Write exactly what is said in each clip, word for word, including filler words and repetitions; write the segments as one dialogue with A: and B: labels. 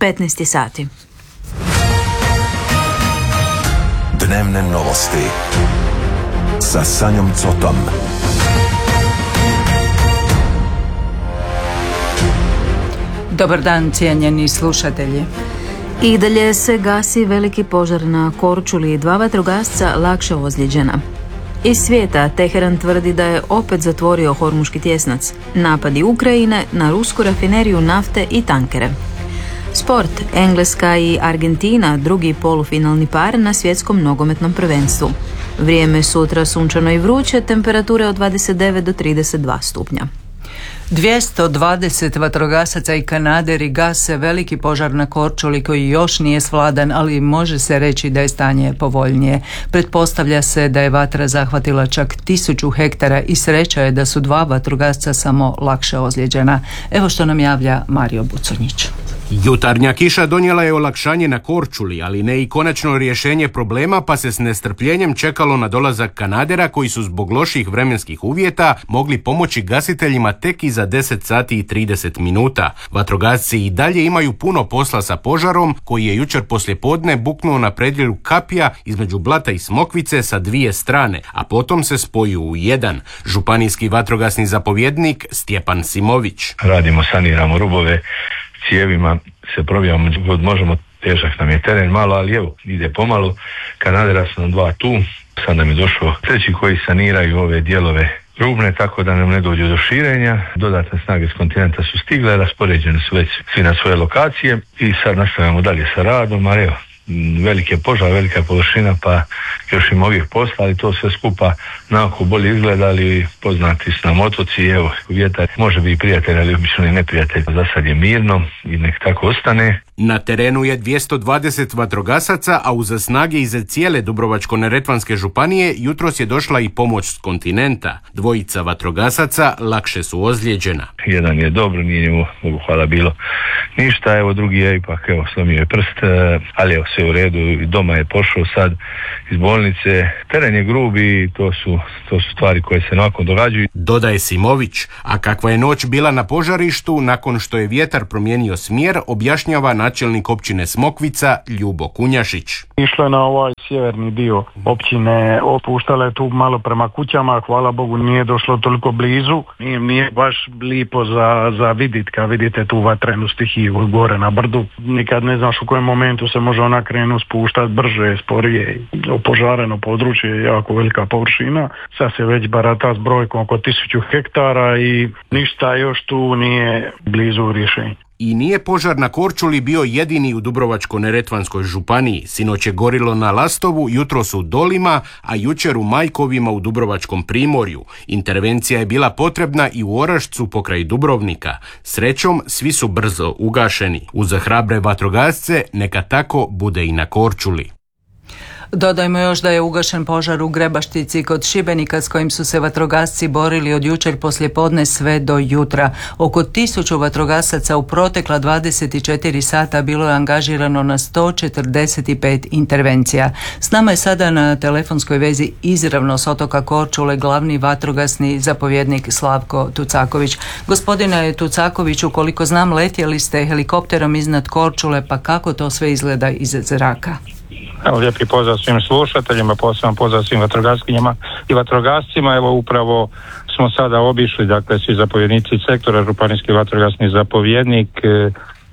A: petnaest sati.
B: Dnevne novosti sa Sanjom Cotom.
C: Dobar dan, cijenjeni slušatelji.
A: I dalje se gasi veliki požar na Korčuli, dva vatrogasca lakše ozlijeđena. Iz svijeta Teheran tvrdi da je opet zatvorio Hormuški tjesnac. Napadi Ukrajine na rusku rafineriju nafte i tankere. Sport, Engleska i Argentina, drugi polufinalni par na svjetskom nogometnom prvenstvu. Vrijeme sutra sunčano i vruće, temperature od dvadeset devet do trideset dva stupnja.
C: dvjesto dvadeset vatrogasaca i kanaderi gase veliki požar na Korčuli koji još nije svladan, ali može se reći da je stanje povoljnije. Pretpostavlja se da je vatra zahvatila čak tisuću hektara i sreća je da su dva vatrogasca samo lakše ozlijeđena. Evo što nam javlja Mario Buconjić.
D: Jutarnja kiša donijela je olakšanje na Korčuli, ali ne i konačno rješenje problema, pa se s nestrpljenjem čekalo na dolazak kanadera koji su zbog loših vremenskih uvjeta mogli pomoći gasiteljima tek iza deset sati i trideset minuta. Vatrogasci i dalje imaju puno posla sa požarom koji je jučer poslijepodne buknuo na predjelu Kapija između Blata i Smokvice sa dvije strane, a potom se spojio u jedan. Županijski vatrogasni zapovjednik Stjepan Simović.
E: Radimo, saniramo rubove, cijevima se probijamo, možemo, težak nam je teren malo, ali evo, ide pomalo. Kanadera su nam dva tu, sad nam je došao treći koji saniraju ove dijelove rubne, tako da nam ne dođe do širenja. Dodatne snage s kontinenta su stigle, raspoređene su već svi na svoje lokacije i sad nastavljamo dalje sa radom, a evo, velike požar, velika površina, pa još ima ovih posla, ali to sve skupa naoko bolje izgleda, ali poznati su nam otoci, evo, vjetar može biti prijatelj, ali obično i neprijatelj. Za sad je mirno i nek tako ostane.
D: Na terenu je dvjesto dvadeset vatrogasaca, a uza snage iz cijele Dubrovačko-neretvanske županije jutros je došla i pomoć s kontinenta. Dvojica vatrogasaca lakše su ozlijeđena.
E: Jedan je dobro, nije njemu, Bogu hvala, bilo ništa, evo drugi je ipak, evo, slomio je prst, ali evo, sve u redu, doma je pošao sad iz bolnice. Teren je grubi i to su, to su stvari koje se nakon događaju.
D: Dodaje Simović, a kakva je noć bila na požarištu nakon što je vjetar promijenio smjer, objašnjava načelnik općine Smokvica Ljubo Kunjašić.
F: Išlo je na ovaj sjeverni dio općine, opuštala je tu malo prema kućama, hvala Bogu nije došlo toliko blizu, nije, nije baš lipo za, za vidit kad vidite tu vatrenu stihiju gore na brdu. Nikad ne znaš u kojem momentu se može ona krenu spuštati brže, sporije. Opožareno područje je jako velika površina, sad se već barata s brojkom oko tisuću hektara i ništa još tu nije blizu rješenja.
D: I nije požar na Korčuli bio jedini u Dubrovačko-neretvanskoj županiji. Sinoć je gorilo na Lastovu, jutros u Dolima, a jučer u Majkovima u Dubrovačkom primorju. Intervencija je bila potrebna i u Orašcu pokraj Dubrovnika. Srećom, svi su brzo ugašeni. Uz hrabre vatrogasce neka tako bude i na Korčuli.
C: Dodajmo još da je ugašen požar u Grebaštici kod Šibenika s kojim su se vatrogasci borili od jučer poslijepodne sve do jutra. Oko tisuću vatrogasaca u protekla dvadeset četiri sata bilo je angažirano na sto četrdeset pet intervencija. S nama je sada na telefonskoj vezi izravno s otoka Korčule glavni vatrogasni zapovjednik Slavko Tucaković. Gospodine Tucakoviću, koliko znam, letjeli ste helikopterom iznad Korčule, pa kako to sve izgleda iz zraka?
G: Evo, lijepi pozdrav svim slušateljima, posebno pozdrav svim vatrogaskinjama i vatrogascima. Evo, upravo smo sada obišli, dakle, svi zapovjednici sektora, županijski vatrogasni zapovjednik e,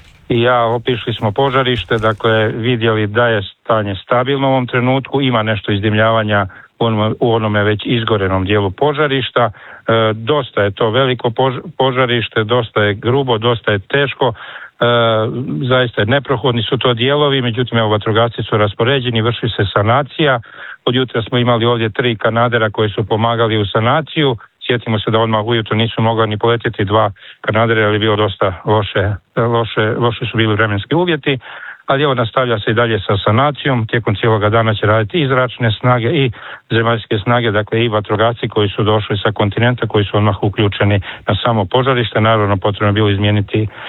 G: i ja obišli smo požarište, dakle, vidjeli da je stanje stabilno u ovom trenutku, ima nešto izdimljavanja u onome, u onome već izgorenom dijelu požarišta. E, dosta je to veliko pož, požarište, dosta je grubo, dosta je teško. E, zaista neprohodni su to dijelovi, međutim evo, vatrogasci su raspoređeni, vrši se sanacija. Od jutra smo imali ovdje tri kanadera koji su pomagali u sanaciju. Sjetimo se da odmah ujutro nisu mogli ni poletjeti dva kanadera, ali je bilo dosta loše, loše, loše su bili vremenski uvjeti. Ali evo, nastavlja se i dalje sa sanacijom, tijekom cijeloga dana će raditi i zračne snage i zemaljske snage, dakle i vatrogasci koji su došli sa kontinenta, koji su odmah uključeni na samo požarište. Naravno, potrebno je bilo izmijeniti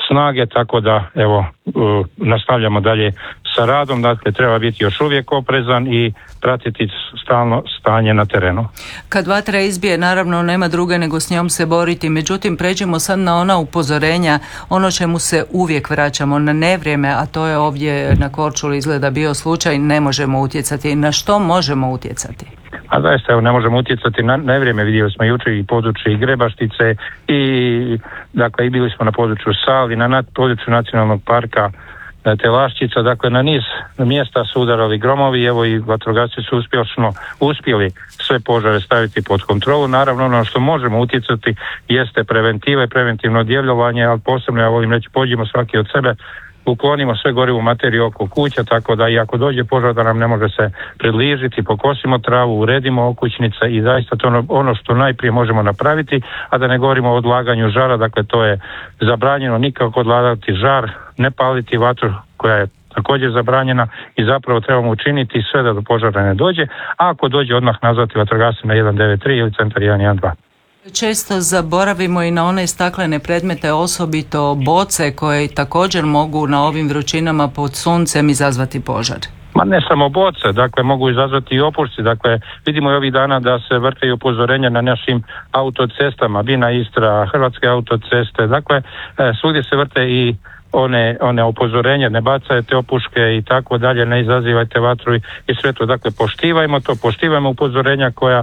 G: snage, tako da evo nastavljamo dalje sa radom, dakle treba biti još uvijek oprezan i pratiti stalno stanje na terenu.
C: Kad vatra izbije, naravno nema druge nego s njom se boriti, međutim pređemo sad na ona upozorenja, ono čemu se uvijek vraćamo na nevrijeme, a to je ovdje na Korčuli izgleda bio slučaj, ne možemo utjecati. Na što možemo utjecati?
G: A zaista, evo, ne možemo utjecati na nevrijeme, vidjeli smo jučer i područje i Grebaštice i dakle i bili smo na području Sali, na području nacionalnog parka Telaščica, dakle na niz mjesta su udarali gromovi, evo i vatrogasci su uspješno uspjeli sve požare staviti pod kontrolu. Naravno ono što možemo utjecati jeste preventiva i preventivno djelovanje, ali posebno ja volim reći pođimo svaki od sebe, uklonimo sve gorivu materiju oko kuća, tako da i ako dođe požar da nam ne može se približiti, pokosimo travu, uredimo okućnice i zaista to ono, ono što najprije možemo napraviti, a da ne govorimo o odlaganju žara, dakle to je zabranjeno, nikako odlagati žar, ne paliti vatru koja je također zabranjena i zapravo trebamo učiniti sve da do požara ne dođe, a ako dođe odmah nazvati vatrogasce na jedan devet tri ili centar jedan jedan dva.
C: Često zaboravimo i na one staklene predmete, osobito boce koje također mogu na ovim vrućinama pod suncem izazvati požar.
G: Ma ne samo boce, dakle mogu izazvati i opušci, dakle vidimo i ovih dana da se vrte i upozorenja na našim autocestama, Bina Istra, Hrvatske autoceste, dakle svugdje se vrte i one, one upozorenja, ne bacajte opuške i tako dalje, ne izazivajte vatru i sve to, dakle poštivajmo to, poštivajmo upozorenja koja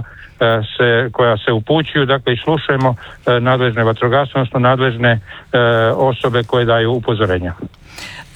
G: se, koja se upućuju, dakle i slušajmo nadležne vatrogasce, odnosno nadležne osobe koje daju upozorenja.
C: E,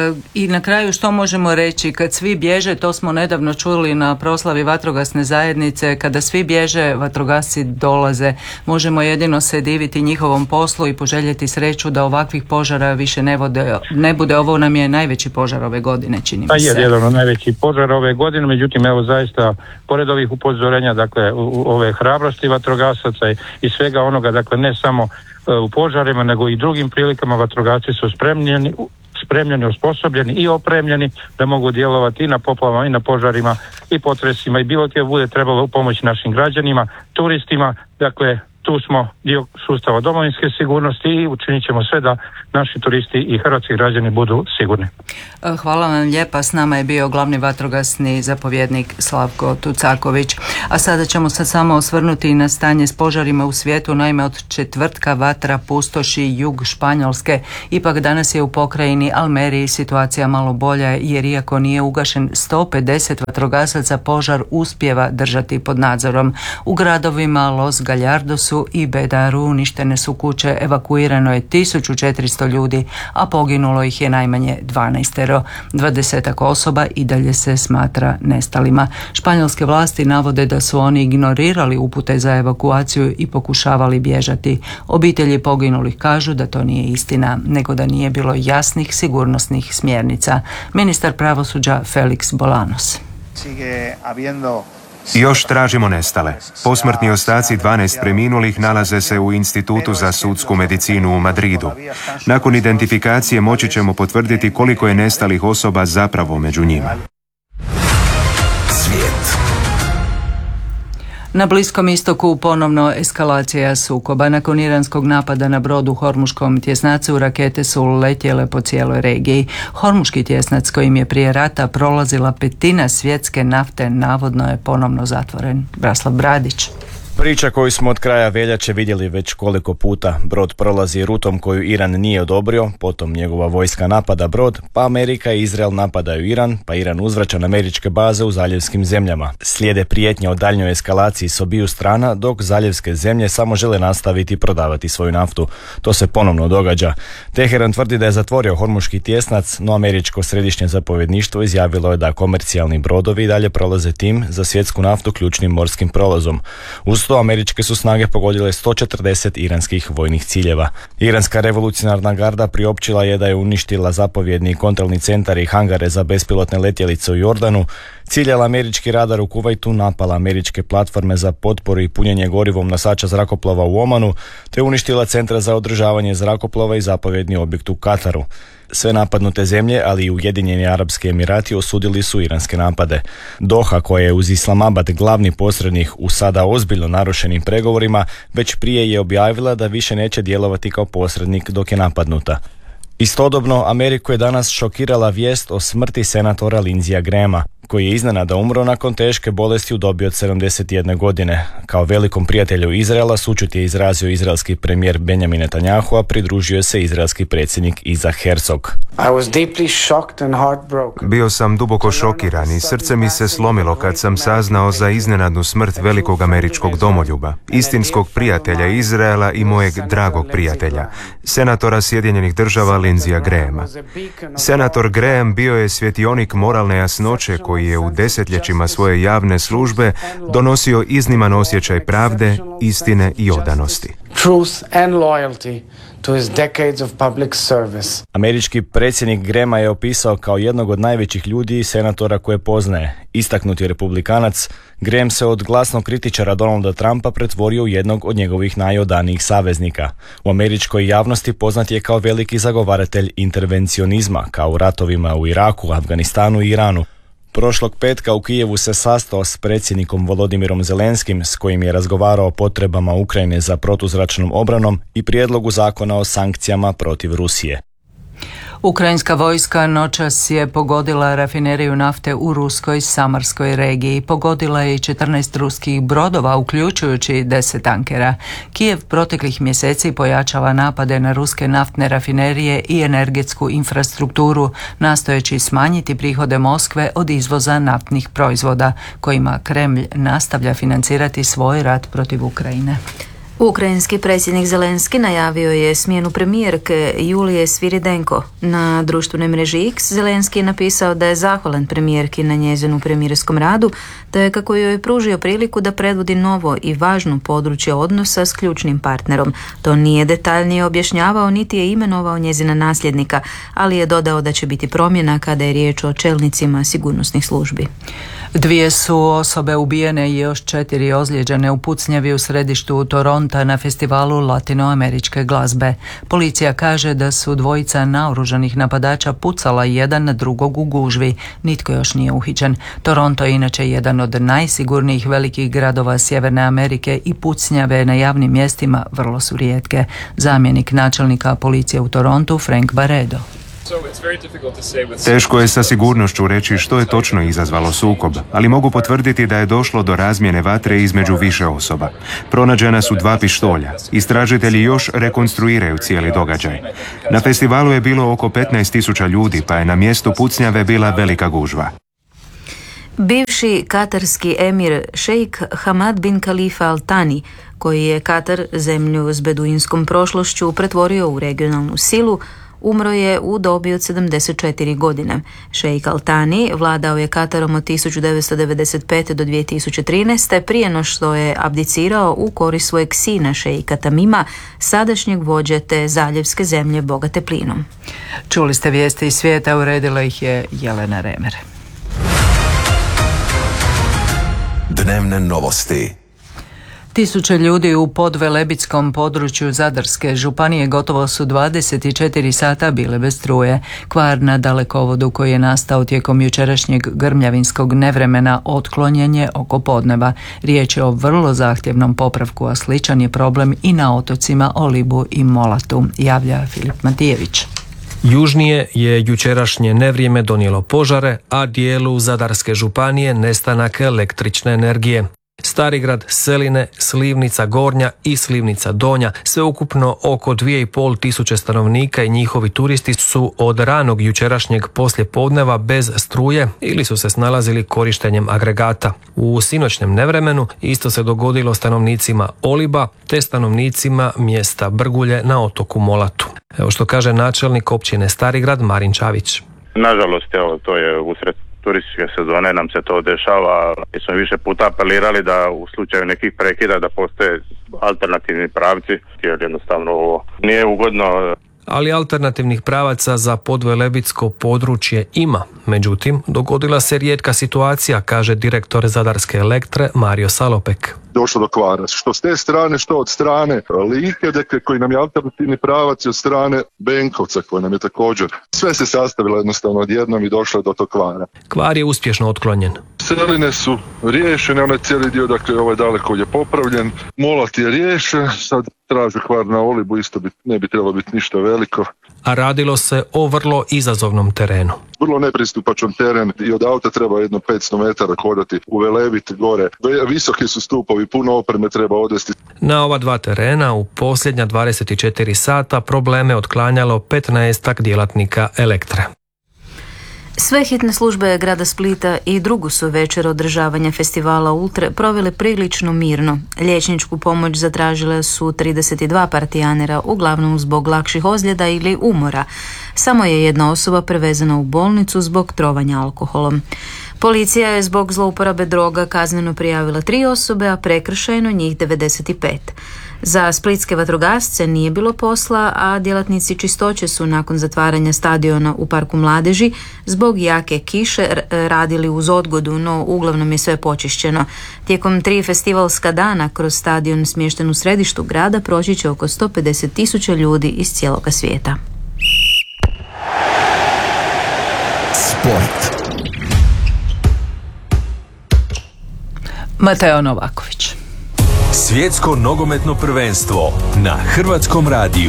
C: I na kraju što možemo reći, kad svi bježe, to smo nedavno čuli na proslavi vatrogasne zajednice, kada svi bježe, vatrogasci dolaze, možemo jedino se diviti njihovom poslu i poželjeti sreću da ovakvih požara više ne, vode, ne bude. Ovo nam je najveći požar ove godine, čini mi se.
G: Je jedan od najvećih požara ove godine, međutim evo zaista pored ovih upozorenja, dakle u, u ove hrabrosti vatrogasaca i, i svega onoga, dakle ne samo u požarima nego i drugim prilikama vatrogasci su spremljeni spremljeni, osposobljeni i opremljeni da mogu djelovati i na poplavama i na požarima i potresima i bilo gdje bude trebalo pomoći našim građanima, turistima, dakle tu smo dio sustava domovinske sigurnosti i učinit ćemo sve da naši turisti i hrvatski građani budu sigurni.
C: Hvala vam lijepa, s nama je bio glavni vatrogasni zapovjednik Slavko Tucaković. A sada ćemo se samo osvrnuti i na stanje s požarima u svijetu. Naime, od četvrtka vatra pustoši jug Španjolske. Ipak danas je u pokrajini Almeriji situacija malo bolja, jer iako nije ugašen, sto pedeset vatrogasaca požar uspijeva držati pod nadzorom. U gradovima Los Gallardosu i Bedaru uništene su kuće, evakuirano je tisuću četiristo ljudi, a poginulo ih je najmanje dvanaestero. Dvadesetak osoba i dalje se smatra nestalima. Španjolske vlasti navode da su oni ignorirali upute za evakuaciju i pokušavali bježati. Obitelji poginulih kažu da to nije istina, nego da nije bilo jasnih sigurnosnih smjernica. Ministar pravosuđa Felix Bolanos.
H: Još tražimo nestale. Posmrtni ostaci dvanaest preminulih nalaze se u Institutu za sudsku medicinu u Madridu. Nakon identifikacije moći ćemo potvrditi koliko je nestalih osoba zapravo među njima.
B: Svijet.
C: Na Bliskom istoku ponovno eskalacija sukoba. Nakon iranskog napada na brod u Hormuškom tjesnacu, rakete su letjele po cijeloj regiji. Hormuški tjesnac, kojim je prije rata prolazila petina svjetske nafte, navodno je ponovno zatvoren. Braslav Bradić.
I: Priča koju smo od kraja veljače vidjeli već koliko puta. Brod prolazi rutom koju Iran nije odobrio, potom njegova vojska napada brod, pa Amerika i Izrael napadaju Iran, pa Iran uzvraća na američke baze u zaljevskim zemljama. Slijede prijetnje o daljnjoj eskalaciji s obiju strana, dok zaljevske zemlje samo žele nastaviti prodavati svoju naftu. To se ponovno događa. Teheran tvrdi da je zatvorio Hormuški tjesnac, no američko središnje zapovjedništvo izjavilo je da komercijalni brodovi dalje prolaze tim za svjetsku naftu ključnim morskim prolazom. Uz to američke su snage pogodile sto četrdeset iranskih vojnih ciljeva. Iranska revolucionarna garda priopćila je da je uništila zapovjedni kontrolni centar i hangare za bespilotne letjelice u Jordanu, ciljala američki radar u Kuvajtu, napala američke platforme za potporu i punjenje gorivom nosača zrakoplova u Omanu, te uništila centra za održavanje zrakoplova i zapovjedni objekt u Kataru. Sve napadnute zemlje, ali i Ujedinjeni Arapski Emirati, osudili su iranske napade. Doha, koja je uz Islamabad glavni posrednik u sada ozbiljno narušenim pregovorima, već prije je objavila da više neće djelovati kao posrednik dok je napadnuta. Istodobno, Ameriku je danas šokirala vijest o smrti senatora Lindseyja Grahama, koji je iznenada umro nakon teške bolesti u dobi od sedamdeset jedne godine. Kao velikom prijatelju Izraela sućut je izrazio izraelski premijer Benjamin Netanyahu, a pridružio se izraelski predsjednik Isaac Herzog.
H: Bio sam duboko šokiran i srce mi se slomilo kad sam saznao za iznenadnu smrt velikog američkog domoljuba, istinskog prijatelja Izraela i mojeg dragog prijatelja, senatora Sjedinjenih država Lindseyja Grahama. Senator Graham bio je svjetionik moralne jasnoće koji je u desetljećima svoje javne službe donosio izniman osjećaj pravde, istine i odanosti.
I: Američki predsjednik Grahama je opisao kao jednog od najvećih ljudi i senatora koje poznaje. Istaknuti republikanac, Graham se od glasnog kritičara Donalda Trumpa pretvorio u jednog od njegovih najodanijih saveznika. U američkoj javnosti poznat je kao veliki zagovaratelj intervencionizma, kao u ratovima u Iraku, Afganistanu i Iranu. Prošlog petka u Kijevu se sastao s predsjednikom Volodimirom Zelenskim, s kojim je razgovarao o potrebama Ukrajine za protuzračnom obranom i prijedlogu zakona o sankcijama protiv Rusije.
C: Ukrajinska vojska noćas je pogodila rafineriju nafte u ruskoj Samarskoj regiji. Pogodila je i četrnaest ruskih brodova, uključujući deset tankera. Kijev proteklih mjeseci pojačava napade na ruske naftne rafinerije i energetsku infrastrukturu, nastojeći smanjiti prihode Moskve od izvoza naftnih proizvoda, kojima Kremlj nastavlja financirati svoj rat protiv Ukrajine.
A: Ukrajinski predsjednik Zelenski najavio je smjenu premijerke Julije Sviridenko. Na društvenoj mreži X Zelenski je napisao da je zahvalan premijerki na njezinu premijerskom radu, te kako joj je pružio priliku da predvodi novo i važno područje odnosa s ključnim partnerom. To nije detaljnije objašnjavao niti je imenovao njezina nasljednika, ali je dodao da će biti promjena kada je riječ o čelnicima sigurnosnih službi.
C: Dvije su osobe ubijene i još četiri ozlijeđene u pucnjavi u središtu Toronta na festivalu latinoameričke glazbe. Policija kaže da su dvojica naoružanih napadača pucala jedan na drugog u gužvi. Nitko još nije uhićen. Toronto je inače jedan od najsigurnijih velikih gradova Sjeverne Amerike i pucnjave na javnim mjestima vrlo su rijetke. Zamjenik načelnika policije u Torontu, Frank Barredo.
H: Teško je sa sigurnošću reći što je točno izazvalo sukob, ali mogu potvrditi da je došlo do razmjene vatre između više osoba. Pronađena su dva pištolja. Istražitelji još rekonstruiraju cijeli događaj. Na festivalu je bilo oko petnaest tisuća ljudi, pa je na mjestu pucnjave bila velika gužva.
A: Bivši katarski emir šejk Hamad bin Khalifa Al Thani, koji je Katar, zemlju s beduinskom prošlošću, pretvorio u regionalnu silu, umro je u dobi od sedamdeset četiri godine. Šejk Al Thani vladao je Katarom od tisuću devetsto devedeset pete do dvije tisuće trinaeste prije no što je abdicirao u korist svojeg sina šejka Tamima, sadašnjeg vođe te zaljevske zemlje bogate plinom.
C: Čuli ste vijesti iz svijeta, uredila ih je Jelena Remer.
B: Dnevne novosti.
C: Tisuće ljudi u podvelebitskom području Zadarske županije gotovo su dvadeset četiri sata bile bez struje. Kvar na dalekovodu koji je nastao tijekom jučerašnjeg grmljavinskog nevremena otklonjen je oko podneva. Riječ je o vrlo zahtjevnom popravku, a sličan je problem i na otocima Olibu i Molatu, javlja Filip Matijević.
J: Južnije je jučerašnje nevrijeme donijelo požare, a dijelu Zadarske županije nestanak električne energije. Starigrad, Seline, Slivnica Gornja i Slivnica Donja, sveukupno oko dvije i pol tisuće stanovnika i njihovi turisti su od ranog jučerašnjeg poslijepodneva bez struje ili su se snalazili korištenjem agregata. U sinoćnem nevremenu isto se dogodilo stanovnicima Oliba te stanovnicima mjesta Brgulje na otoku Molatu. Evo što kaže načelnik općine Starigrad Marin Čavić.
K: Nažalost, evo, to je usred turističke sezone nam se to dešava i smo više puta apelirali da u slučaju nekih prekida da postoje alternativni pravci, jer jednostavno ovo nije ugodno.
J: Ali alternativnih pravaca za podvelebitsko područje ima. Međutim, dogodila se rijetka situacija, kaže direktor Zadarske Elektre Mario Salopek.
L: Došlo do kvara, što s te strane, što od strane Like, dakle, koji nam je alternativni pravac, i od strane Benkovca, koji nam je također. Sve se sastavilo jednostavno odjednom i došlo do tog kvara.
J: Kvar je uspješno otklonjen.
L: Seline su riješene, onaj cijeli dio, dakle ovaj daleko je popravljen, Molat je riješen, sad traže kvar na olibu, isto bi, ne bi trebalo biti ništa veliko.
J: A radilo se o vrlo izazovnom terenu.
L: Vrlo nepristupačan teren i od auta treba jedno petsto metara hodati u Velebit gore. Visoki su stupovi, puno opreme treba odvesti.
J: Na ova dva terena u posljednja dvadeset četiri sata probleme otklanjalo petnaestak djelatnika Elektre.
A: Sve hitne službe grada Splita i drugu su večer održavanja festivala Ultre provele prilično mirno. Liječničku pomoć zatražile su trideset dva partijanera, uglavnom zbog lakših ozljeda ili umora. Samo je jedna osoba prevezena u bolnicu zbog trovanja alkoholom. Policija je zbog zlouporabe droga kazneno prijavila tri osobe, a prekršajno njih devedeset pet. Za splitske vatrogasce nije bilo posla, a djelatnici čistoće su nakon zatvaranja stadiona u Parku mladeži zbog jake kiše radili uz odgodu, no uglavnom je sve počišćeno. Tijekom tri festivalska dana kroz stadion smješten u središtu grada proći će oko sto pedeset tisuća ljudi iz cijeloga svijeta.
B: Sport.
C: Mateo Novaković.
B: Svjetsko nogometno prvenstvo na Hrvatskom radiju.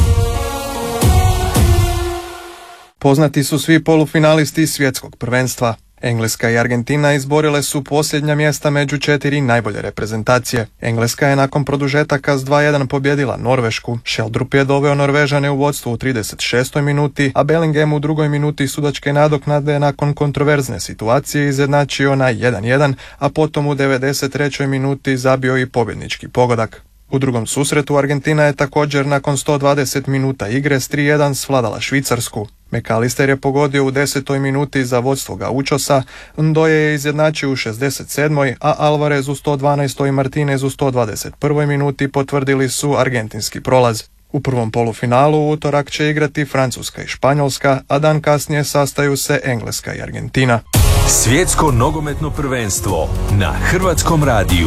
M: Poznati su svi polufinalisti svjetskog prvenstva. Engleska i Argentina izborile su posljednja mjesta među četiri najbolje reprezentacije. Engleska je nakon produžetaka s dva jedan pobjedila Norvešku. Sheldrup je doveo Norvežane u vodstvo u trideset šestoj minuti, a Bellingham u drugoj minuti sudačke nadoknade nakon kontroverzne situacije izjednačio na jedan jedan, a potom u devedeset trećoj minuti zabio i pobjednički pogodak. U drugom susretu Argentina je također nakon sto dvadeset minuta igre s tri jedan svladala Švicarsku. McAllister je pogodio u desetoj minuti za vodstvo Gaučosa, Ndoje je izjednačio u šezdeset sedmoj, a Alvarez u sto dvanaestoj i Martinez u sto dvadeset prvoj minuti potvrdili su argentinski prolaz. U prvom polufinalu u utorak će igrati Francuska i Španjolska, a dan kasnije sastaju se Engleska i Argentina.
B: Svjetsko nogometno prvenstvo na Hrvatskom radiju.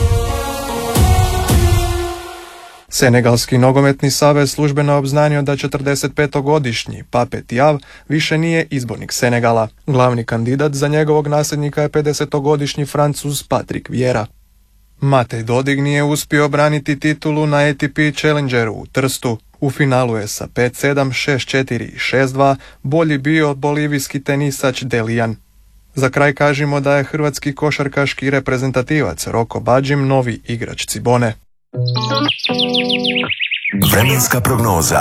M: Senegalski nogometni savez službeno obznanio da četrdesetpetogodišnji Pape Thiaw više nije izbornik Senegala. Glavni kandidat za njegovog nasljednika je pedesetogodišnji Francuz Patrick Vieira. Matej Dodig nije uspio obraniti titulu na A T P Challengeru u Trstu. U finalu je sa pet sedam, šest četiri i šest dva bolji bio bolivijski tenisač Delijan. Za kraj kažemo da je hrvatski košarkaški reprezentativac Roko Badžim novi igrač Cibone.
B: Vremenska prognoza.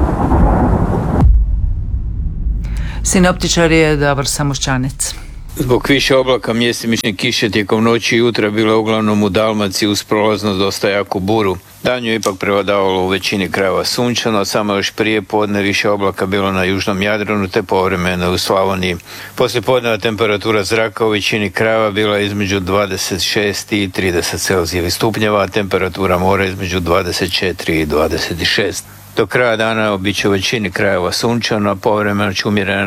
C: Sinoptičar je Davor Samoščanec.
N: Zbog više oblaka mjestimične kiše tijekom noći i jutra bilo je uglavnom u Dalmaciji uz prolaznost dosta jaku buru. Danju je ipak prevladavalo u većini krajeva sunčano, samo još prije podne više oblaka bilo na južnom Jadranu te povremeno u Slavoniji. Poslije podneva temperatura zraka u većini krajeva bila je između dvadeset šest i trideset celzijevih stupnjeva, a temperatura mora između dvadeset četiri i dvadeset šest. Do kraja dana bit će u većini krajeva sunčano, a povremeno će umjerena